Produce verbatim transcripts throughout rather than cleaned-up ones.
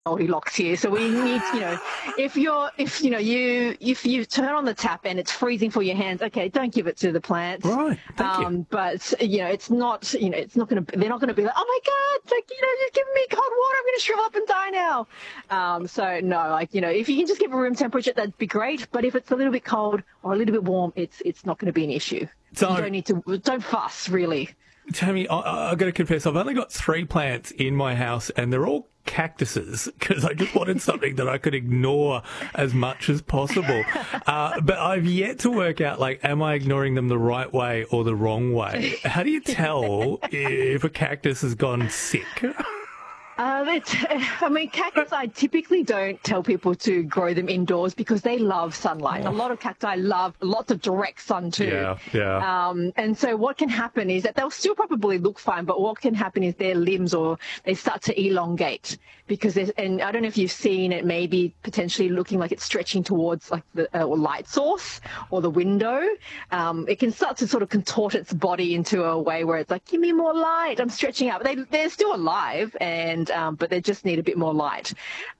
Goldilocks here. So we need, you know, if you're, if you know, you if you turn on the tap and it's freezing for your hands, okay, don't give it to the plants. Right. Thank um, you. But you know, it's not, you know, it's not going to. They're not going to be like, oh my God, like you know, you're giving me cold water. I'm going to shrivel up and die now. Um, so no, like you know, if you can just give a room temperature, that'd be great. But if it's a little bit cold or a little bit warm, it's it's not going to be an issue. So, you don't need to. Don't fuss, really. Tammy, I, I've got to confess, I've only got three plants in my house, and they're all cactuses because I just wanted something that I could ignore as much as possible. Uh, but I've yet to work out, like, am I ignoring them the right way or the wrong way? How do you tell if a cactus has gone sick? Uh, it's, I mean, cactus, I typically don't tell people to grow them indoors because they love sunlight. Oh. A lot of cacti love lots of direct sun too. Yeah, yeah. Um, and so what can happen is that they'll still probably look fine, but what can happen is their limbs or they start to elongate because there's, and I don't know if you've seen it maybe potentially looking like it's stretching towards like the uh, light source or the window. Um, it can start to sort of contort its body into a way where it's like, give me more light, I'm stretching out. But they, they're still alive and Um, but they just need a bit more light.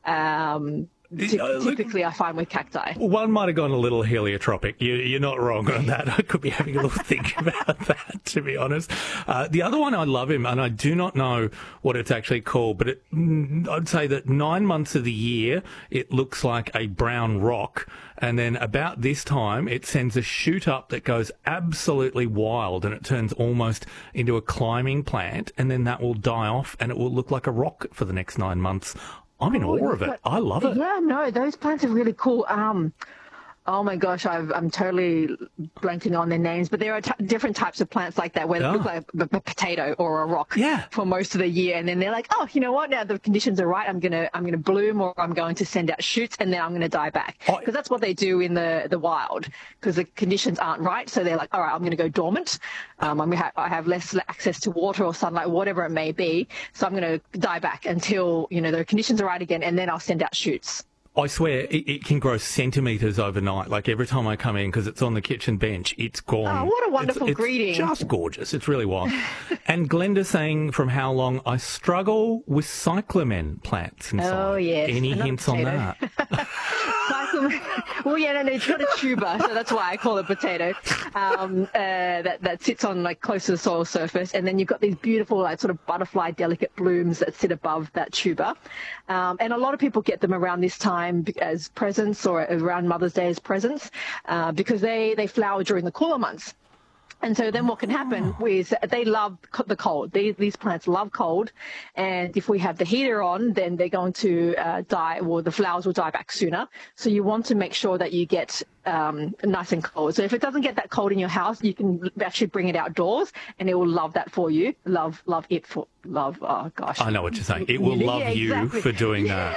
Um, ty- typically, I find with cacti. One might have gone a little heliotropic. You, you're not wrong on that. I could be having a little think about that, to be honest. Uh, the other one, I love him, and I do not know what it's actually called, but it, I'd say that nine months of the year, it looks like a brown rock. And then about this time, it sends a shoot up that goes absolutely wild and it turns almost into a climbing plant. And then that will die off and it will look like a rock for the next nine months. I'm in Oh, awe of it. but- I love it. Yeah, no, those plants are really cool. Um, oh my gosh, I've, I'm totally blanking on their names, but there are t- different types of plants like that where they Oh. look like a, a potato or a rock Yeah. for most of the year, and then they're like, oh, you know what? Now the conditions are right. I'm gonna I'm gonna bloom, or I'm going to send out shoots, and then I'm gonna die back Oh. because that's what they do in the the wild because the conditions aren't right. So they're like, all right, I'm gonna go dormant. Um, I'm gonna ha- I have less access to water or sunlight, whatever it may be. So I'm gonna die back until you know the conditions are right again, and then I'll send out shoots. I swear, it, it can grow centimetres overnight. Like every time I come in, because it's on the kitchen bench, it's gone. Oh, what a wonderful it's, it's greeting. Just gorgeous. It's really wild. And Glenda saying from how long, I struggle with cyclamen plants inside. Oh, yes. Any Another hints on potato. that? Cyclamen. Well, yeah, no, no, it's got a tuber, so that's why I call it potato. Um, uh, that that sits on like close to the soil surface, and then you've got these beautiful, like sort of butterfly, delicate blooms that sit above that tuber. Um, and a lot of people get them around this time as presents or around Mother's Day as presents uh, because they they flower during the cooler months. And so then what can happen is they love co- the cold. These, these plants love cold. And if we have the heater on, then they're going to uh, die, or the flowers will die back sooner. So you want to make sure that you get um, nice and cold. So if it doesn't get that cold in your house, you can actually bring it outdoors and it will love that for you. Love, love it for, love, oh gosh. I know what you're saying. It will Yeah, love you exactly. for doing that.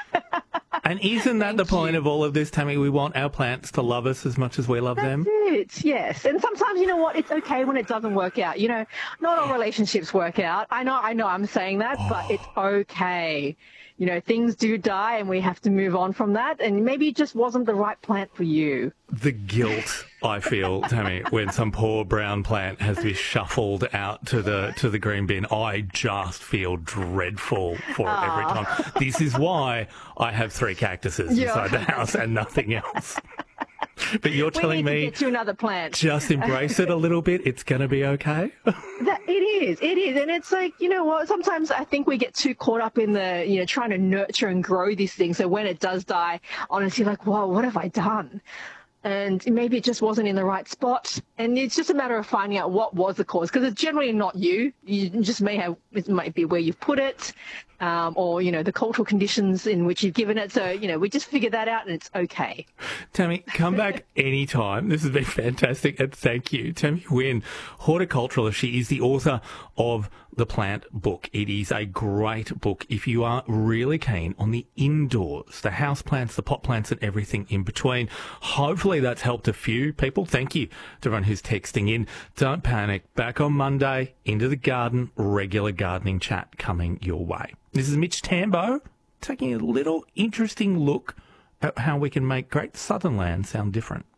And isn't that the point of all of this, Tammy? We want our plants to love us as much as we love them. That's it, yes. And sometimes, you know what, it's okay when it doesn't work out. You know, not all relationships work out. I know, I know I'm saying that, but it's okay. You know, things do die and we have to move on from that. And maybe it just wasn't the right plant for you. The guilt I feel, Tammy, when some poor brown plant has to be shuffled out to the to the green bin, I just feel dreadful for it every time. This is why I have three cactuses Yeah. inside the house and nothing else. But you're We telling need to me get you another plant. just embrace it a little bit. It's going to be okay. That, it is, it is. And it's like, you know what, sometimes I think we get too caught up in the, you know, trying to nurture and grow these things. So when it does die, honestly, like, whoa, what have I done? And maybe it just wasn't in the right spot. And it's just a matter of finding out what was the cause, because it's generally not you. You just may have, it might be where you've put it, um, or, you know, the cultural conditions in which you've given it. So, you know, we just figured that out and it's okay. Tammy, come back anytime. This has been fantastic, and thank you. Tammy Wynn, horticulturalist. She is the author of The Plant Book. It is a great book if you are really keen on the indoors, the house plants, the pot plants, and everything in between. Hopefully that's helped a few people. Thank you to everyone who's texting in. Don't panic. Back on Monday, Into the Garden, regular gardening chat coming your way. This is Mitch Tambo taking a little interesting look at how we can make Great Southern Land sound different.